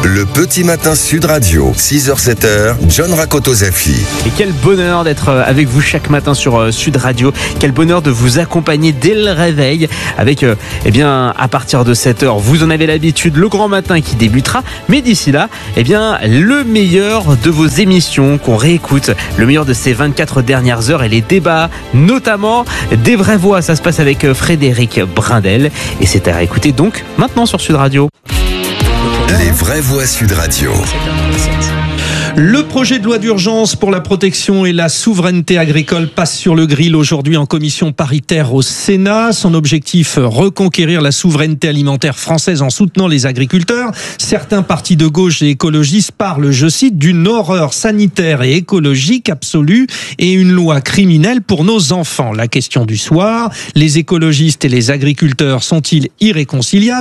Le petit matin Sud Radio, 6h-7h, John Rakoto-Zafi. Et quel bonheur d'être avec vous chaque matin sur Sud Radio. Quel bonheur de vous accompagner dès le réveil avec, à partir de 7h, vous en avez l'habitude, le grand matin qui débutera. Mais d'ici là, le meilleur de vos émissions qu'on réécoute, le meilleur de ces 24 dernières heures et les débats, notamment des vraies voix. Ça se passe avec Frédéric Brindel et c'est à écouter donc maintenant sur Sud Radio. Les vraies voix Sud Radio. Le projet de loi d'urgence pour la protection et la souveraineté agricole passe sur le grill aujourd'hui en commission paritaire au Sénat. Son objectif, reconquérir la souveraineté alimentaire française en soutenant les agriculteurs. Certains partis de gauche et écologistes parlent, je cite, d'une horreur sanitaire et écologique absolue et une loi criminelle pour nos enfants. La question du soir, les écologistes et les agriculteurs sont-ils irréconciliables ?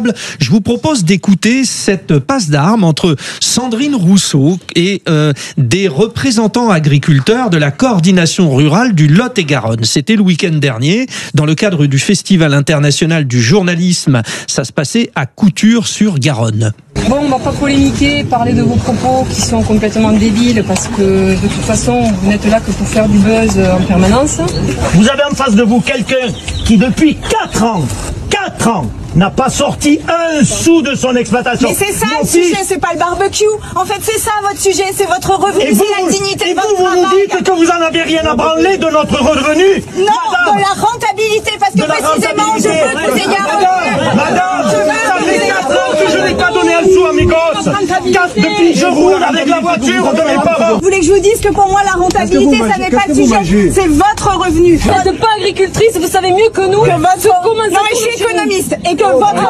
Je vous propose d'écouter cette passe d'armes entre Sandrine Rousseau et des représentants agriculteurs de la coordination rurale du Lot-et-Garonne. C'était le week-end dernier, dans le cadre du Festival international du journalisme. Ça se passait à Couture-sur-Garonne. Bon, on va pas polémiquer, parler de vos propos qui sont complètement débiles parce que de toute façon, vous n'êtes là que pour faire du buzz en permanence. Vous avez en face de vous quelqu'un qui depuis 4 ans, n'a pas sorti un sou de son exploitation. Mais c'est ça le sujet, c'est pas le barbecue. En fait, c'est ça votre sujet, c'est votre revenu, c'est la dignité de votre travail. Et vous dites que vous en avez rien à branler de notre revenu. Non, madame, de la rentabilité, parce que précisément, je veux que vous ayez un revenu. Madame, ça fait 4 ans que je n'ai pas donné un sou à mes gosses. Depuis que je roule avec la voiture de mes parents. Vous voulez que je vous dise que pour moi, la rentabilité, ça n'est pas le sujet, c'est votre revenu. Vous n'êtes pas agricultrice, vous savez mieux que nous. Non, mais je suis économiste et que votre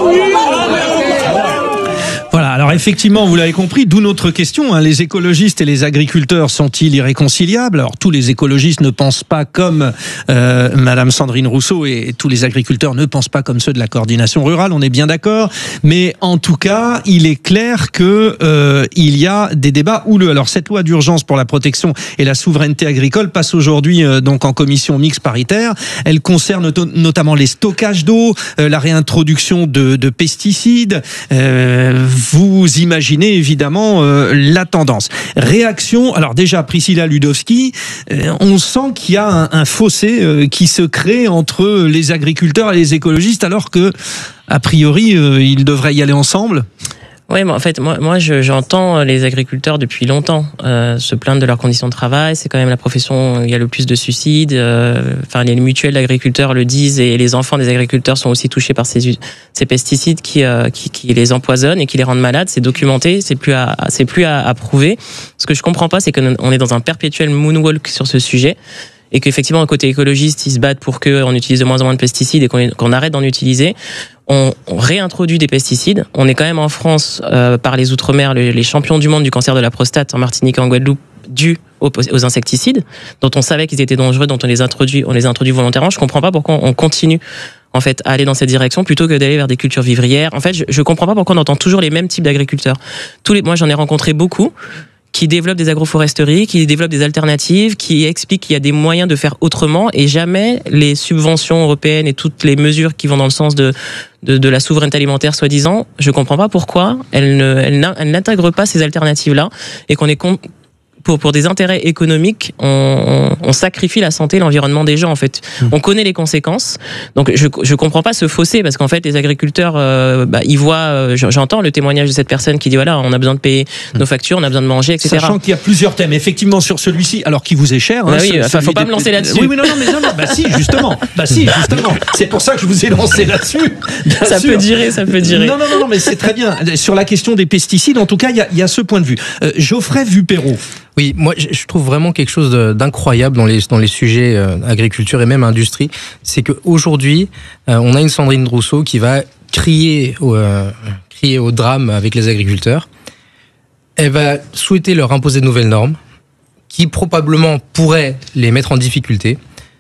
Voilà, alors effectivement, vous l'avez compris, d'où notre question. Les écologistes et les agriculteurs sont-ils irréconciliables ? Alors, tous les écologistes ne pensent pas comme Madame Sandrine Rousseau et tous les agriculteurs ne pensent pas comme ceux de la coordination rurale, on est bien d'accord. Mais en tout cas, il est clair que il y a des débats houleux. Alors, cette loi d'urgence pour la protection et la souveraineté agricole passe aujourd'hui donc en commission mixte paritaire. Elle concerne notamment les stockages d'eau, la réintroduction de pesticides. Vous imaginez évidemment la tendance. Réaction, alors déjà Priscilla Ludowski, on sent qu'il y a un fossé qui se crée entre les agriculteurs et les écologistes alors que, a priori, ils devraient y aller ensemble. Oui, mais en fait, moi, j'entends les agriculteurs depuis longtemps se plaindre de leurs conditions de travail. C'est quand même la profession où il y a le plus de suicides. Les mutuelles d'agriculteurs le disent et les enfants des agriculteurs sont aussi touchés par ces pesticides qui les empoisonnent et qui les rendent malades. C'est documenté, c'est plus à prouver. Ce que je comprends pas, c'est qu'on est dans un perpétuel moonwalk sur ce sujet. Et qu'effectivement, côté écologiste, ils se battent pour qu'on utilise de moins en moins de pesticides et qu'on arrête d'en utiliser. On réintroduit des pesticides. On est quand même en France, par les Outre-mer, les champions du monde du cancer de la prostate en Martinique et en Guadeloupe, dû aux insecticides, dont on savait qu'ils étaient dangereux, dont on les introduit volontairement. Je comprends pas pourquoi on continue en fait à aller dans cette direction plutôt que d'aller vers des cultures vivrières. En fait, je comprends pas pourquoi on entend toujours les mêmes types d'agriculteurs. Moi, j'en ai rencontré beaucoup qui développent des agroforesteries, qui développent des alternatives, qui expliquent qu'il y a des moyens de faire autrement et jamais les subventions européennes et toutes les mesures qui vont dans le sens de la souveraineté alimentaire soi-disant, je comprends pas pourquoi elles n'intègrent pas ces alternatives-là et qu'on est pour des intérêts économiques, on sacrifie la santé, l'environnement des gens en fait. On connaît les conséquences. Donc je comprends pas ce fossé parce qu'en fait les agriculteurs ils voient j'entends le témoignage de cette personne qui dit voilà, on a besoin de payer nos factures, on a besoin de manger, etc. Sachant qu'il y a plusieurs thèmes effectivement sur celui-ci, alors qui vous est cher. Faut pas me lancer là-dessus. Oui, non, si justement. C'est pour ça que je vous ai lancé là-dessus. Ça peut durer. Non, mais c'est très bien. Sur la question des pesticides, en tout cas, il y a ce point de vue. Geoffrey Vupero. Oui, moi je trouve vraiment quelque chose d'incroyable dans les sujets agriculture et même industrie, c'est qu'aujourd'hui on a une Sandrine Rousseau qui va crier au drame avec les agriculteurs. Elle va souhaiter leur imposer de nouvelles normes qui probablement pourraient les mettre en difficulté,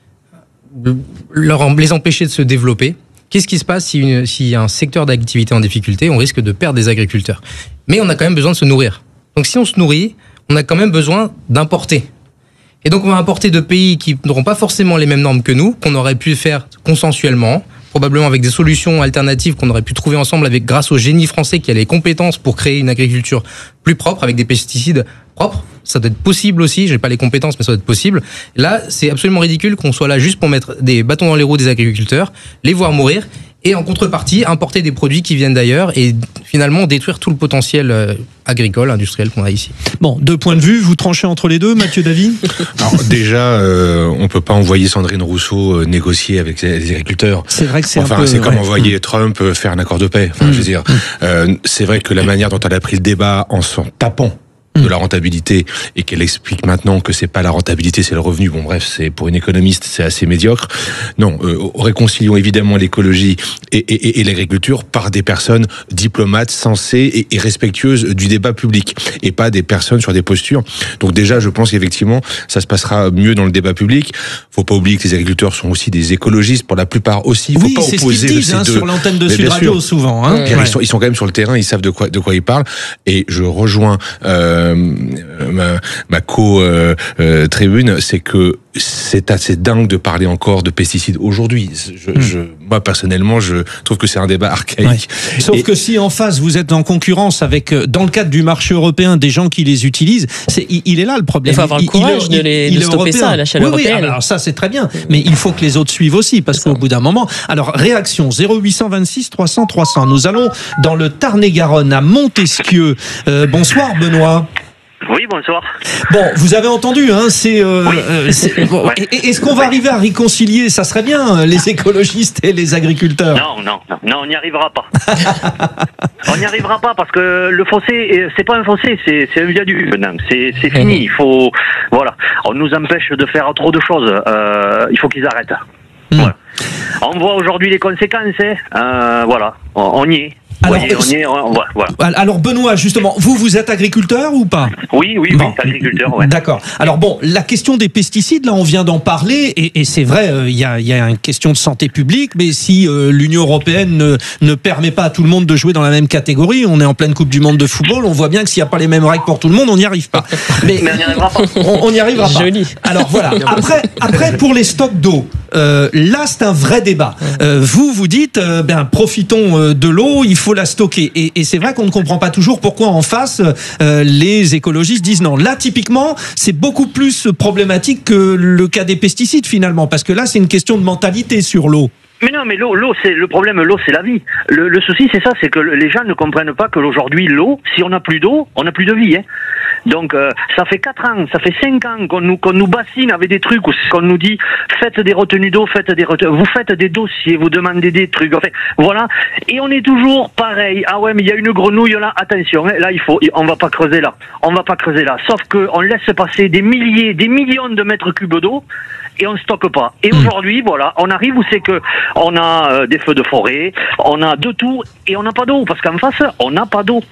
les empêcher de se développer. Qu'est-ce qui se passe s'il y a un secteur d'activité en difficulté ? On risque de perdre des agriculteurs. Mais on a quand même besoin de se nourrir. Donc si on se nourrit, on a quand même besoin d'importer. Et donc on va importer de pays qui n'auront pas forcément les mêmes normes que nous, qu'on aurait pu faire consensuellement, probablement avec des solutions alternatives qu'on aurait pu trouver ensemble grâce au génie français qui a les compétences pour créer une agriculture plus propre avec des pesticides propres. Ça doit être possible aussi, j'ai pas les compétences, mais ça doit être possible. Là, c'est absolument ridicule qu'on soit là juste pour mettre des bâtons dans les roues des agriculteurs, les voir mourir, et en contrepartie, importer des produits qui viennent d'ailleurs et finalement détruire tout le potentiel agricole, industriel qu'on a ici. Bon, 2 points de vue, vous tranchez entre les deux, Mathieu Davy? Alors déjà, on peut pas envoyer Sandrine Rousseau négocier avec les agriculteurs. C'est vrai que c'est un peu... c'est comme envoyer Trump faire un accord de paix. Enfin, je veux dire, c'est vrai que la manière dont elle a pris le débat en s'en tapant de la rentabilité et qu'elle explique maintenant que c'est pas la rentabilité, c'est le revenu. Bon, bref, c'est pour une économiste, c'est assez médiocre. Non, réconcilions évidemment l'écologie et l'agriculture par des personnes diplomates, sensées et respectueuses du débat public et pas des personnes sur des postures. Donc déjà, je pense qu'effectivement, ça se passera mieux dans le débat public. Faut pas oublier que les agriculteurs sont aussi des écologistes pour la plupart aussi. Faut pas c'est opposer ce qu'ils disent sur l'antenne de Sud Radio souvent. Hein. Ils sont quand même sur le terrain, ils savent de quoi ils parlent. Et je rejoins ma co-tribune, c'est que c'est assez dingue de parler encore de pesticides aujourd'hui. Moi, personnellement, je trouve que c'est un débat archaïque. Ouais. Sauf que si en face, vous êtes en concurrence avec, dans le cadre du marché européen, des gens qui les utilisent, il est là le problème. Il faut avoir le courage de stopper ça à l'échelle européenne. Alors ça, c'est très bien. Mais il faut que les autres suivent aussi, parce qu'au bout d'un moment... Alors, réaction 0826 300 300. Nous allons dans le Tarn-et-Garonne, à Montesquieu. Bonsoir, Benoît. Oui, bonsoir. Bon, vous avez entendu, hein, est-ce qu'on va arriver à réconcilier, ça serait bien, les écologistes et les agriculteurs? Non, on n'y arrivera pas. On n'y arrivera pas parce que le fossé, c'est pas un fossé, c'est un viaduc. C'est fini. Il faut, voilà. On nous empêche de faire trop de choses. Il faut qu'ils arrêtent. Voilà. On voit aujourd'hui les conséquences. Voilà, on y est. Alors Benoît, justement, vous êtes agriculteur ou pas? Oui, agriculteur, ouais. D'accord. Alors bon, la question des pesticides, là on vient d'en parler, et c'est vrai, il y a une question de santé publique, mais si l'Union européenne ne permet pas à tout le monde de jouer dans la même catégorie, on est en pleine Coupe du Monde de football, on voit bien que s'il n'y a pas les mêmes règles pour tout le monde, on n'y arrive pas. Mais on n'y arrivera pas. On n'y arrivera pas. Joli. Alors voilà, après pour les stocks d'eau, là c'est un vrai débat. Vous dites, profitons de l'eau, il faut la stocker. Et c'est vrai qu'on ne comprend pas toujours pourquoi en face, les écologistes disent non. Là, typiquement, c'est beaucoup plus problématique que le cas des pesticides finalement, parce que là, c'est une question de mentalité sur l'eau. Mais non, mais l'eau, c'est le problème. L'eau, c'est la vie. Le souci, c'est ça, c'est que les gens ne comprennent pas que aujourd'hui, l'eau, si on n'a plus d'eau, on n'a plus de vie. Hein. Donc, ça fait 4 ans, ça fait 5 ans qu'on nous bassine avec des trucs où qu'on nous dit faites des retenues d'eau, vous faites des dossiers, vous demandez des trucs. Enfin, voilà. Et on est toujours pareil. Ah ouais, mais il y a une grenouille là. Attention, hein, là, on va pas creuser là. Sauf que on laisse passer des millions de mètres cubes d'eau. Et on stocke pas. Et aujourd'hui, voilà, on arrive où c'est que on a des feux de forêt, on a de tout, et on n'a pas d'eau, parce qu'en face, on n'a pas d'eau.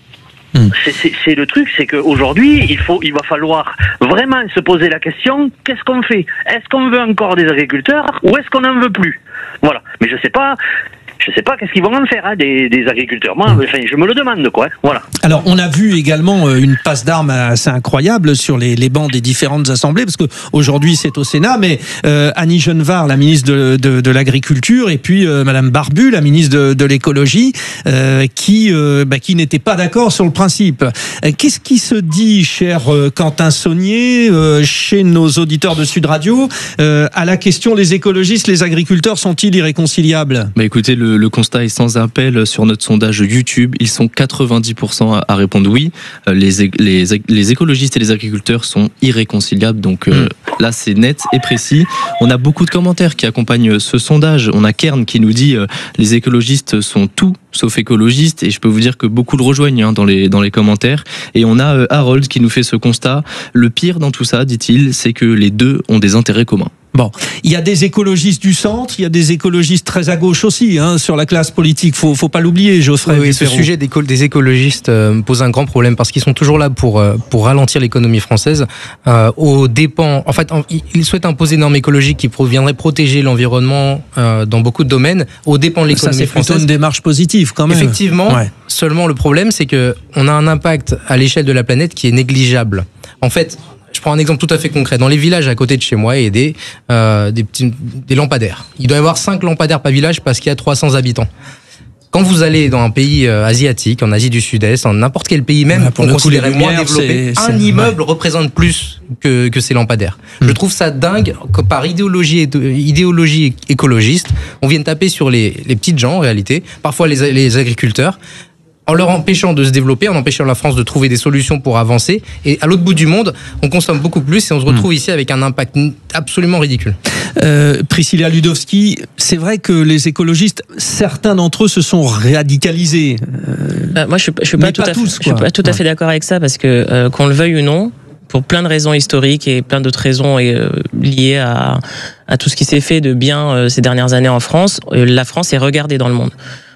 C'est le truc, c'est qu'aujourd'hui, il va falloir vraiment se poser la question, qu'est-ce qu'on fait? Est-ce qu'on veut encore des agriculteurs, ou est-ce qu'on n'en veut plus? Voilà. Mais je sais pas qu'est-ce qu'ils vont en faire, hein, des agriculteurs. Moi, je me le demande, quoi. Voilà. Alors, on a vu également une passe d'armes assez incroyable sur les bancs des différentes assemblées, parce que aujourd'hui c'est au Sénat, mais Annie Genevard, la ministre de l'Agriculture, et puis Madame Barbu, la ministre de l'Écologie, qui n'étaient pas d'accord sur le principe. Qu'est-ce qui se dit, cher Quentin Saunier, chez nos auditeurs de Sud Radio, à la question les écologistes, les agriculteurs sont-ils irréconciliables? Écoutez, le constat est sans appel sur notre sondage YouTube. Ils sont 90% à répondre oui. Les écologistes et les agriculteurs sont irréconciliables. Donc là, c'est net et précis. On a beaucoup de commentaires qui accompagnent ce sondage. On a Kern qui nous dit les écologistes sont tout sauf écologistes. Et je peux vous dire que beaucoup le rejoignent dans les commentaires. Et on a Harold qui nous fait ce constat. Le pire dans tout ça, dit-il, c'est que les deux ont des intérêts communs. Bon, il y a des écologistes du centre, il y a des écologistes très à gauche aussi, hein, sur la classe politique. Faut pas l'oublier, Geoffrey. Oui, ce sujet des écologistes pose un grand problème parce qu'ils sont toujours là pour ralentir l'économie française aux dépens. En fait, ils souhaitent imposer des normes écologiques qui viendraient protéger l'environnement dans beaucoup de domaines aux dépens de l'économie française. C'est plutôt une démarche positive, quand même. Effectivement. Ouais. Seulement, le problème, c'est que on a un impact à l'échelle de la planète qui est négligeable. En fait, prends un exemple tout à fait concret. Dans les villages à côté de chez moi, il y a des lampadaires. Il doit y avoir 5 lampadaires par village parce qu'il y a 300 habitants. Quand vous allez dans un pays asiatique, en Asie du Sud-Est, en n'importe quel pays même, pour qu'on considérait moins développé, un immeuble représente plus que ces lampadaires. Je trouve ça dingue que par idéologie écologiste, on vienne taper sur les petites gens en réalité, parfois les agriculteurs, en leur empêchant de se développer, en empêchant la France de trouver des solutions pour avancer. Et à l'autre bout du monde, on consomme beaucoup plus et on se retrouve ici avec un impact absolument ridicule. Priscilla Ludowski, c'est vrai que les écologistes, certains d'entre eux se sont radicalisés. Moi, je suis pas tout à fait d'accord avec ça parce que qu'on le veuille ou non, pour plein de raisons historiques et plein d'autres raisons liées à tout ce qui s'est fait de bien ces dernières années en France, la France est regardée dans le monde.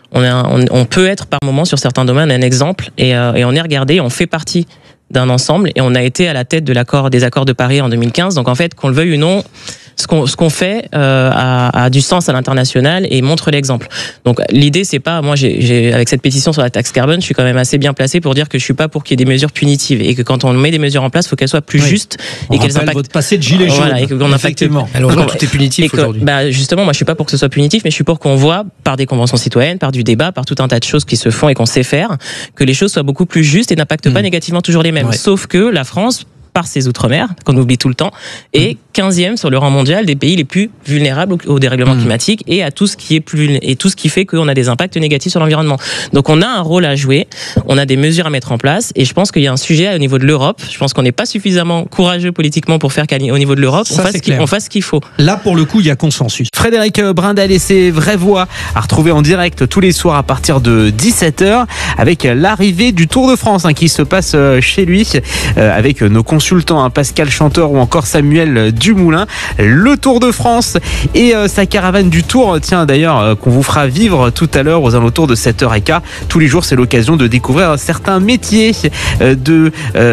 On peut être par moment sur certains domaines un exemple et on est regardé, on fait partie d'un ensemble et on a été à la tête des accords de Paris en 2015. Donc en fait, qu'on le veuille ou non, ce qu'on fait a du sens à l'international et montre l'exemple. Donc l'idée, c'est pas, moi avec cette pétition sur la taxe carbone, je suis quand même assez bien placé pour dire que je suis pas pour qu'il y ait des mesures punitives et que quand on met des mesures en place, il faut qu'elles soient plus justes et qu'elles impactent votre passé de gilet jaune. Voilà, et qu'on impacte. Alors tout est punitif aujourd'hui. Justement, moi je suis pas pour que ce soit punitif, mais je suis pour qu'on voit par des conventions citoyennes, par du débat, par tout un tas de choses qui se font et qu'on sait faire, que les choses soient beaucoup plus justes et n'impactent pas négativement toujours les mêmes. Sauf que la France, par ses outre-mer, qu'on oublie tout le temps, est 15e sur le rang mondial des pays les plus vulnérables au dérèglement climatique et à tout ce qui fait qu'on a des impacts négatifs sur l'environnement. Donc on a un rôle à jouer, on a des mesures à mettre en place et je pense qu'il y a un sujet au niveau de l'Europe. Je pense qu'on n'est pas suffisamment courageux politiquement pour faire qu'au niveau de l'Europe, on fasse ce qu'il faut. Là, pour le coup, il y a consensus. Frédéric Brindel et ses vraies voix à retrouver en direct tous les soirs à partir de 17h avec l'arrivée du Tour de France qui se passe chez lui avec nos consultants Pascal Chanteur ou encore Samuel Dumoulin. Le Tour de France et sa caravane du Tour, tiens d'ailleurs, qu'on vous fera vivre tout à l'heure aux alentours de 7h15. Tous les jours, c'est l'occasion de découvrir certains métiers de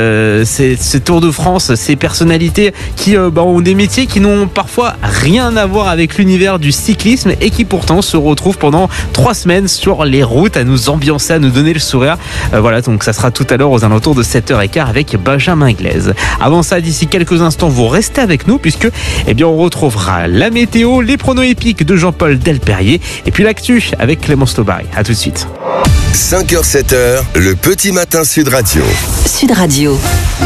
ces Tours de France, ces personnalités qui ont des métiers qui n'ont parfois rien à voir avec l'univers du cyclisme et qui pourtant se retrouvent pendant 3 semaines sur les routes à nous ambiancer, à nous donner le sourire. Voilà, donc ça sera tout à l'heure aux alentours de 7h15 avec Benjamin Glaise. Avant ça, d'ici quelques instants, vous restez avec nous puisque on retrouvera la météo, les pronos épiques de Jean-Paul Delperrier et puis l'actu avec Clémence Taubary. À tout de suite. 5h, 7h, le petit matin Sud Radio. Sud Radio.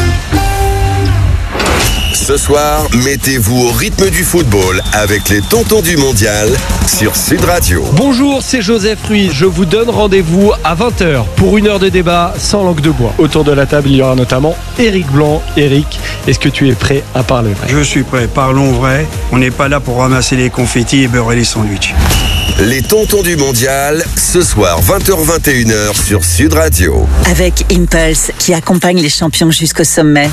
Ce soir, mettez-vous au rythme du football avec les tontons du mondial sur Sud Radio. Bonjour, c'est Joseph Ruiz. Je vous donne rendez-vous à 20h pour une heure de débat sans langue de bois. Autour de la table, il y aura notamment Éric Blanc. Éric, est-ce que tu es prêt à parler vrai ? Je suis prêt, parlons vrai. On n'est pas là pour ramasser les confettis et beurrer les sandwichs. Les tontons du mondial, ce soir 20h-21h sur Sud Radio. Avec Impulse qui accompagne les champions jusqu'au sommet.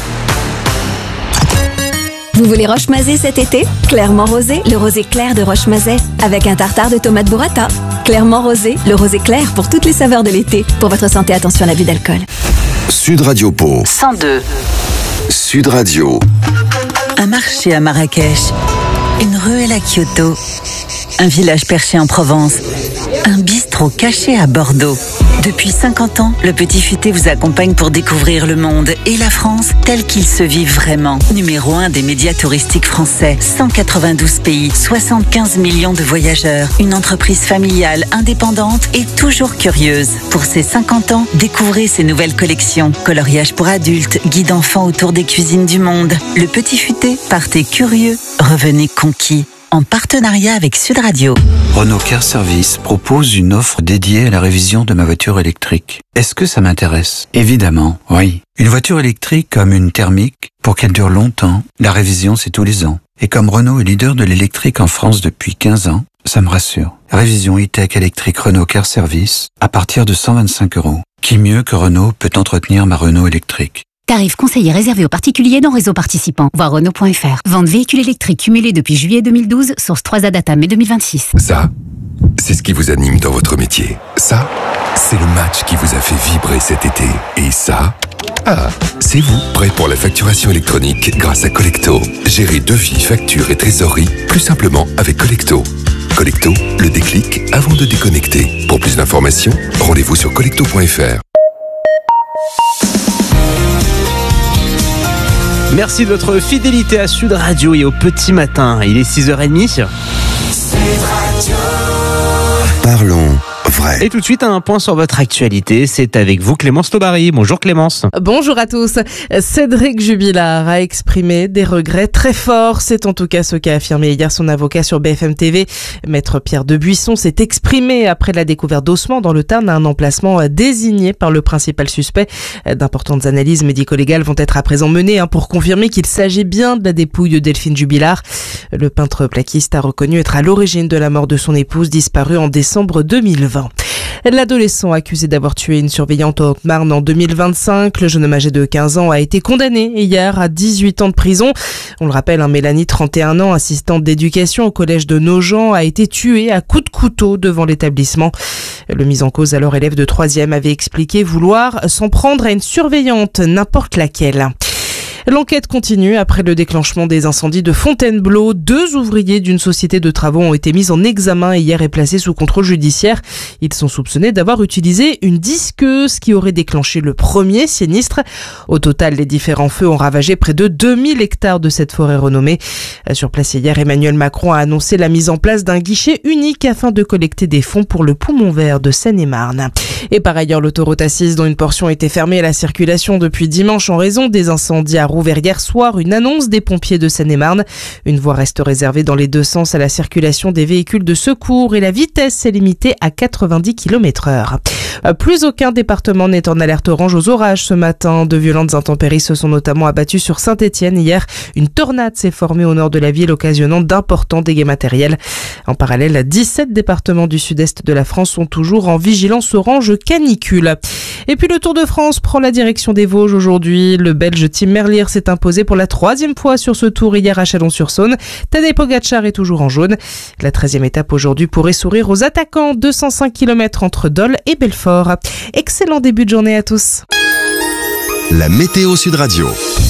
Vous voulez Roche-Mazet cet été ? Clairement rosé, le rosé clair de Roche-Mazet, avec un tartare de tomates burrata. Clairement rosé, le rosé clair pour toutes les saveurs de l'été. Pour votre santé, attention à l'abus d'alcool. Sud Radio Pau. 102. Sud Radio. Un marché à Marrakech. Une ruelle à Kyoto. Un village perché en Provence. Un bistrot caché à Bordeaux. Depuis 50 ans, le Petit Futé vous accompagne pour découvrir le monde et la France tel qu'il se vit vraiment. Numéro 1 des médias touristiques français, 192 pays, 75 millions de voyageurs. Une entreprise familiale, indépendante et toujours curieuse. Pour ses 50 ans, découvrez ses nouvelles collections. Coloriage pour adultes, guide enfants autour des cuisines du monde. Le Petit Futé, partez curieux, revenez conquis. En partenariat avec Sud Radio. Renault Car Service propose une offre dédiée à la révision de ma voiture électrique. Est-ce que ça m'intéresse ? Évidemment, oui. Une voiture électrique comme une thermique, pour qu'elle dure longtemps, la révision c'est tous les ans. Et comme Renault est leader de l'électrique en France depuis 15 ans, ça me rassure. Révision e-tech électrique Renault Car Service à partir de 125 €. Qui mieux que Renault peut entretenir ma Renault électrique ? Tarif conseillé réservé aux particuliers non réseau participant. Voir Renault.fr. Vente véhicules électriques cumulés depuis juillet 2012, source 3A Data mai 2026. Ça, c'est ce qui vous anime dans votre métier. Ça, c'est le match qui vous a fait vibrer cet été. Et ça, c'est vous, prêt pour la facturation électronique grâce à Collecto. Gérez devis, factures et trésorerie plus simplement avec Collecto. Collecto, le déclic avant de déconnecter. Pour plus d'informations, rendez-vous sur collecto.fr. Merci de votre fidélité à Sud Radio et au petit matin. Il est 6h30. Parlons vrai. Et tout de suite, un point sur votre actualité. C'est avec vous, Clémence Taubary. Bonjour Clémence. Bonjour à tous. Cédric Jubilard a exprimé des regrets très forts. C'est en tout cas ce qu'a affirmé hier son avocat sur BFM TV. Maître Pierre Debuisson s'est exprimé après la découverte d'ossements dans le Tarn à un emplacement désigné par le principal suspect. D'importantes analyses médico-légales vont être à présent menées pour confirmer qu'il s'agit bien de la dépouille de Delphine Jubilard. Le peintre plaquiste a reconnu être à l'origine de la mort de son épouse disparue en décembre 2020. L'adolescent accusé d'avoir tué une surveillante en Haute-Marne en 2025, le jeune homme âgé de 15 ans a été condamné hier à 18 ans de prison. On le rappelle, Mélanie, 31 ans, assistante d'éducation au collège de Nogent, a été tuée à coups de couteau devant l'établissement. Le mis en cause, alors élève de 3e, avait expliqué vouloir s'en prendre à une surveillante, n'importe laquelle. L'enquête continue après le déclenchement des incendies de Fontainebleau. 2 ouvriers d'une société de travaux ont été mis en examen hier et placés sous contrôle judiciaire. Ils sont soupçonnés d'avoir utilisé une disqueuse qui aurait déclenché le premier sinistre. Au total, les différents feux ont ravagé près de 2000 hectares de cette forêt renommée. Sur place hier, Emmanuel Macron a annoncé la mise en place d'un guichet unique afin de collecter des fonds pour le poumon vert de Seine-et-Marne. Et par ailleurs, l'autoroute A6, dont une portion était fermée à la circulation depuis dimanche en raison des incendies à Rouvert hier soir, une annonce des pompiers de Seine-et-Marne. Une voie reste réservée dans les 2 sens à la circulation des véhicules de secours et la vitesse est limitée à 90 km/h. Plus aucun département n'est en alerte orange aux orages ce matin. De violentes intempéries se sont notamment abattues sur Saint-Étienne hier. Une tornade s'est formée au nord de la ville, occasionnant d'importants dégâts matériels. En parallèle, 17 départements du sud-est de la France sont toujours en vigilance orange canicule. Et puis le Tour de France prend la direction des Vosges aujourd'hui. Le Belge Tim Merlier s'est imposé pour la 3e fois sur ce tour hier à Chalon-sur-Saône. Tadej Pogačar est toujours en jaune. La 13e étape aujourd'hui pourrait sourire aux attaquants. 205 km entre Dole et Belfort. Excellent début de journée à tous. La météo Sud Radio.